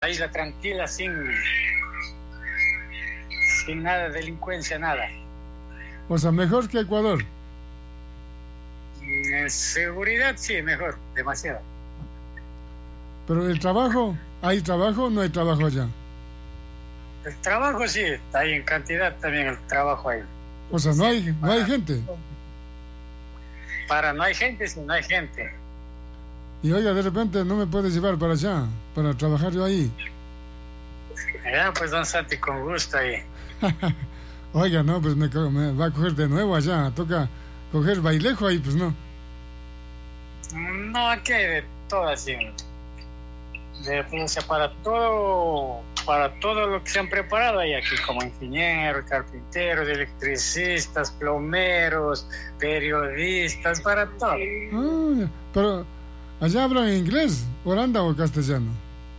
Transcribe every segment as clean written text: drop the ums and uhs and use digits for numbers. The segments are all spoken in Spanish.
isla tranquila, sin nada de delincuencia, nada. O sea, mejor que Ecuador. En seguridad sí, mejor, demasiado. Pero el trabajo, ¿hay trabajo o no hay trabajo allá? El trabajo sí, hay en cantidad también el trabajo ahí. O sea, no hay gente. No hay gente, sí, no hay gente. Y oiga, de repente no me puedes llevar para allá, para trabajar yo ahí. Ya, pues don Santi, con gusto ahí. Oiga, no, pues me va a coger de nuevo allá, toca coger bailejo ahí, pues no. No, aquí hay de todo así. O sea, para todo lo que se han preparado hay aquí, como ingenieros, carpinteros, electricistas, plomeros, periodistas, para todo. Ah, pero allá hablan inglés, Holanda o castellano.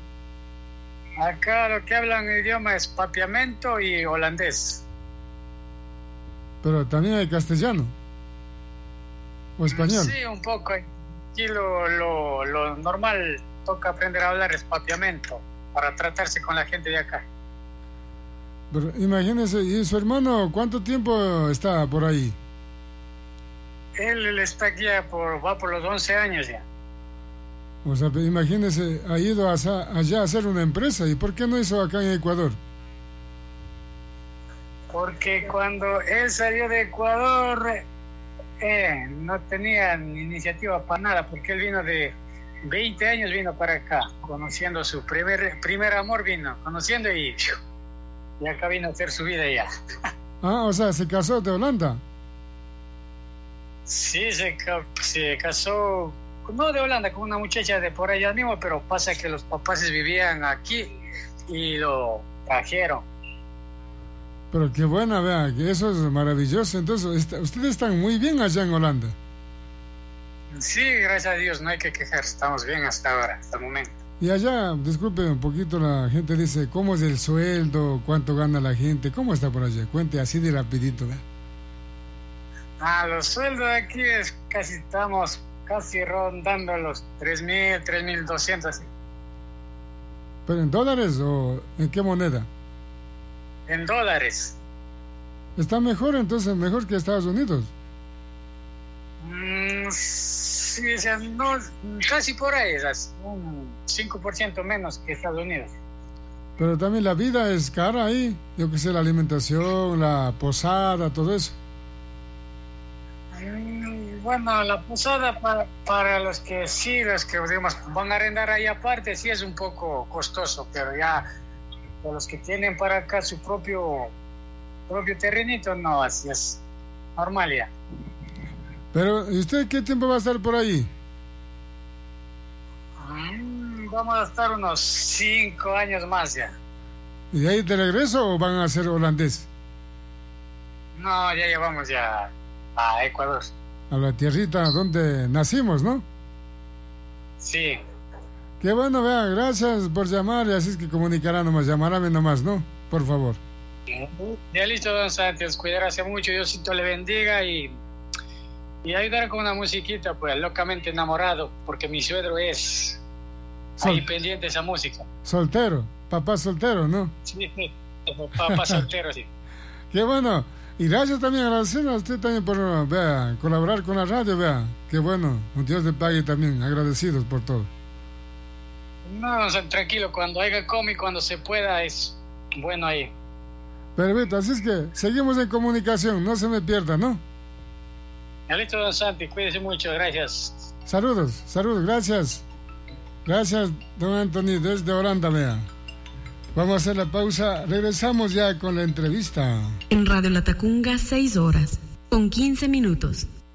Acá lo que hablan el idioma es papiamento y holandés. Pero también hay castellano o español. Sí, un poco. Aquí lo normal toca aprender a hablar es papiamento para tratarse con la gente de acá. Pero imagínese, ¿y su hermano cuánto tiempo está por ahí? Él está aquí va por los 11 años ya. O sea, imagínese, ha ido allá a hacer una empresa. ¿Y por qué no hizo acá en Ecuador? Porque cuando él salió de Ecuador no tenía ni iniciativa para nada, porque él vino de 20 años, vino para acá, conociendo su primer amor, vino conociendo y acá vino a hacer su vida ya. Ah, o sea, ¿se casó de Holanda? Sí, se casó, no de Holanda, con una muchacha de por allá mismo, pero pasa que los papás vivían aquí y lo trajeron. Pero qué buena, vea, que eso es maravilloso. Entonces, ustedes están muy bien allá en Holanda. Sí, gracias a Dios, no hay que quejar, estamos bien hasta ahora, hasta el momento. Y allá, disculpe un poquito, la gente dice, ¿cómo es el sueldo? ¿Cuánto gana la gente? ¿Cómo está por allá? Cuente así de rapidito, ¿verdad? Los sueldos aquí estamos casi rondando los 3.000, 3.200, así. ¿Pero en dólares o en qué moneda? En dólares. Está mejor, entonces, mejor que Estados Unidos. Sí, o sea, no, casi por ahí, un 5% menos que Estados Unidos. Pero también la vida es cara ahí, yo que sé, la alimentación, la posada, todo eso. Bueno, la posada para los que digamos, van a arrendar ahí aparte, sí es un poco costoso, pero ya para los que tienen para acá su propio terrenito, no, así es normal ya. Pero, ¿y usted qué tiempo va a estar por ahí? Vamos a estar unos 5 años más ya. ¿Y de ahí de regreso o van a ser holandés? No, ya llevamos ya a Ecuador. A la tierrita donde nacimos, ¿no? Sí. Qué bueno, vea, gracias por llamar y así es que comunicará nomás, llamarame nomás, ¿no? Por favor. Ya listo, don Santos, cuidarse mucho, Diosito le bendiga y ayudar con una musiquita, pues, locamente enamorado, porque mi suegro es ahí pendiente de esa música. Soltero, papá soltero, ¿no? Sí, papá soltero, sí. Qué bueno. Y gracias también, agradecer a usted también por colaborar con la radio, vea. Qué bueno, un Dios le pague también, agradecidos por todo. No, tranquilo, cuando haya cómic, cuando se pueda, es bueno ahí. Perfecto, así es que seguimos en comunicación, no se me pierda, ¿no? Ya listo, don Santi, cuídese mucho, gracias. Saludos, gracias. Gracias, don Anthony, desde Holanda, vea. Vamos a hacer la pausa, regresamos ya con la entrevista. En Radio Latacunga, 6 horas, con 15 minutos.